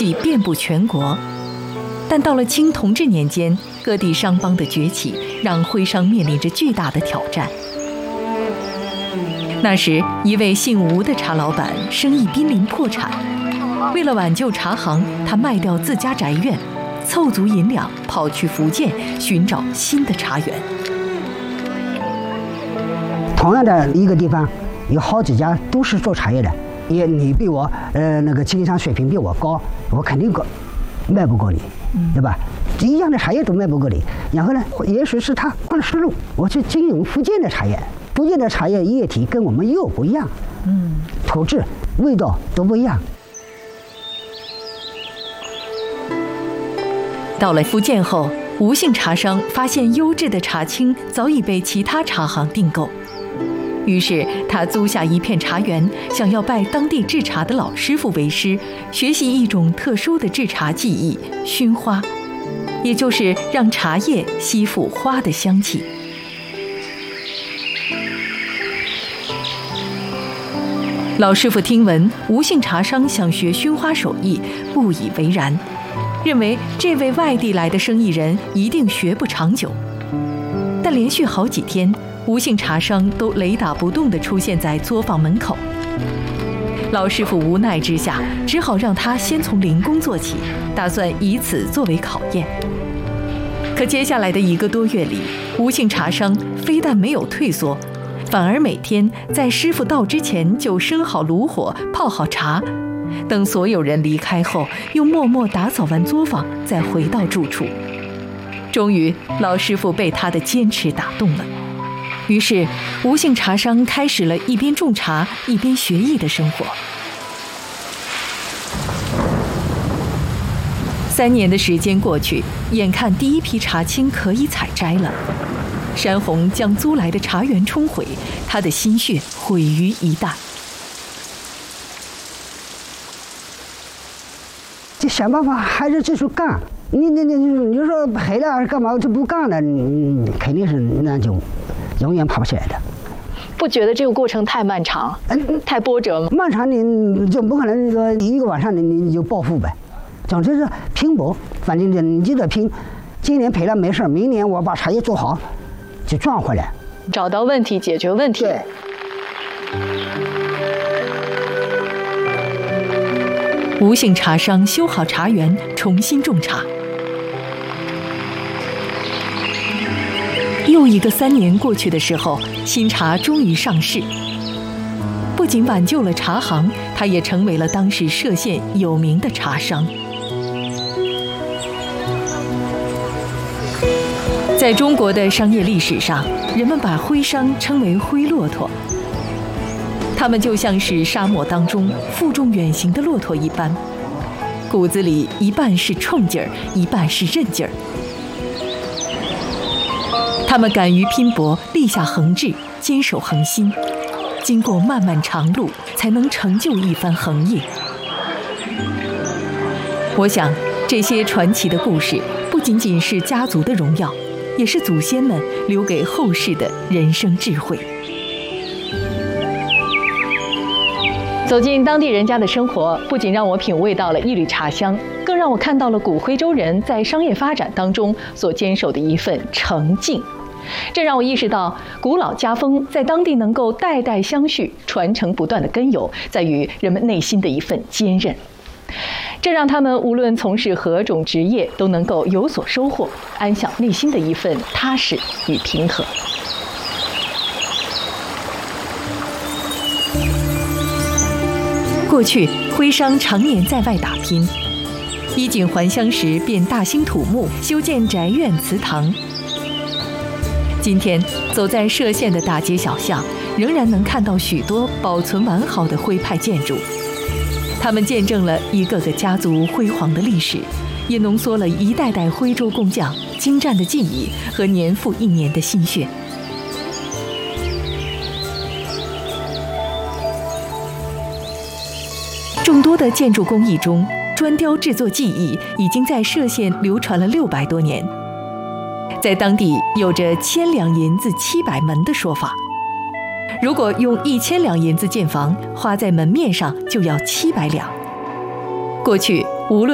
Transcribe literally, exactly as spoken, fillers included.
迹遍布全国。但到了清同治年间，各地商帮的崛起让徽商面临着巨大的挑战。那时，一位姓吴的茶老板生意濒临破产，为了挽救茶行，他卖掉自家宅院，凑足银两，跑去福建寻找新的茶园。 同样的一个地方，有好几家都是做茶叶的，也你比我呃那个经商水平比我高，我肯定高卖不过你，对吧？一样的茶叶都卖不过你，然后呢，也许是他换了思路，我去经营福建的茶叶，福建的茶叶液体跟我们又不一样，嗯，土质、味道都不一样。 到了福建后，吴姓茶商发现优质的茶青早已被其他茶行订购，于是他租下一片茶园，想要拜当地制茶的老师傅为师，学习一种特殊的制茶技艺——熏花，也就是让茶叶吸附花的香气。老师傅听闻吴姓茶商想学熏花手艺，不以为然，认为这位外地来的生意人一定学不长久。但连续好几天，吴姓茶商都雷打不动地出现在作坊门口。老师傅无奈之下，只好让他先从零工做起，打算以此作为考验。可接下来的一个多月里，吴姓茶商非但没有退缩，反而每天在师傅到之前就生好炉火，泡好茶，等所有人离开后，又默默打扫完作坊，再回到住处。终于，老师傅被他的坚持打动了。于是，吴姓茶商开始了一边种茶一边学艺的生活。三年的时间过去，眼看第一批茶青可以采摘了，山洪将租来的茶园冲毁，他的心血毁于一旦。 就想办法还是继续干。你你你你说赔了干嘛就不干了？你肯定是那就永远跑不起来的。 不觉得这个过程太漫长，嗯，太波折吗？ 漫长你就不可能说一个晚上你你就暴富呗。总之是拼搏，反正你就得拼。今年赔了没事，明年我把茶叶做好，就赚回来。 找到问题，解决问题。 对。 吴姓茶商修好茶园，重新种茶。又一个三年过去的时候，新茶终于上市。不仅挽救了茶行，他也成为了当时歙县有名的茶商。在中国的商业历史上，人们把徽商称为灰骆驼。他们就像是沙漠当中负重远行的骆驼一般，骨子里一半是冲劲儿，一半是韧劲儿。他们敢于拼搏，立下恒志，坚守恒心，经过漫漫长路，才能成就一番恒业。我想，这些传奇的故事不仅仅是家族的荣耀，也是祖先们留给后世的人生智慧。走进当地人家的生活，不仅让我品味到了一缕茶香，更让我看到了古徽州人在商业发展当中所坚守的一份诚敬。这让我意识到，古老家风在当地能够代代相续、传承不断的根由，在于人们内心的一份坚韧。这让他们无论从事何种职业，都能够有所收获，安享内心的一份踏实与平和。过去，徽商常年在外打拼，衣锦还乡时便大兴土木，修建宅院祠堂。今天，走在歙县的大街小巷，仍然能看到许多保存完好的徽派建筑。他们见证了一个个家族辉煌的历史，也浓缩了一代代徽州工匠精湛的技艺和年复一年的心血。众多的建筑工艺中，砖雕制作技艺已经在歙县流传了六百多年。在当地有着千两银子七百门的说法，如果用一千两银子建房，花在门面上就要七百两。过去